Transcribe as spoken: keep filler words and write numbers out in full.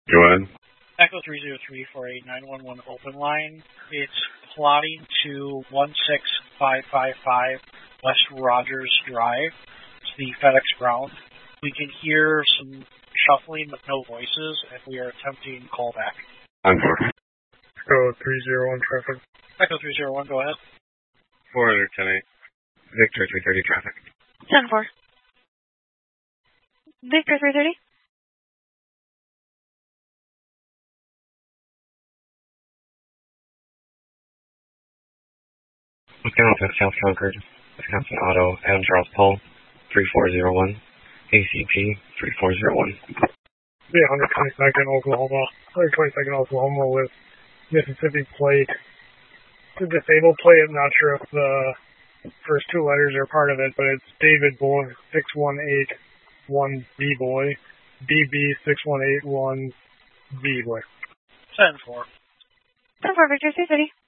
Go ahead. Echo three zero three for a nine one one open line. It's plotting to one six five five five West Rogers Drive. It's the FedEx ground. We can hear some shuffling but no voices if we are attempting callback. I'm four. Echo three zero one traffic. Echo three zero one, go ahead. four hundred ten eight. Victor three thirty traffic. ten four. Victor three thirty. Wisconsin, South Concord, Wisconsin Auto, Adam Charles Paul, three four zero one, A C P, three four zero one. Yeah, one twenty-second Oklahoma, one twenty-second Oklahoma with Mississippi plate. It's a disabled plate, I'm not sure if the first two letters are part of it, but it's David Boy, six one eight one B Boy, D B six one eight one V Boy. ten four. ten four, Victor three thirty.